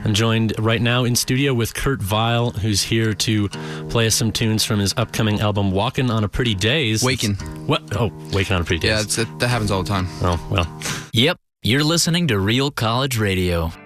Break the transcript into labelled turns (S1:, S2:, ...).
S1: I'm joined right now in studio with Kurt Vile, who's here to play us some tunes from his upcoming album, Walkin' on a Pretty Days.
S2: Waking.
S1: What? Oh, Waking on a Pretty Days.
S2: Yeah, that happens all the time.
S1: Oh, well.
S3: Yep, you're listening to Real College Radio.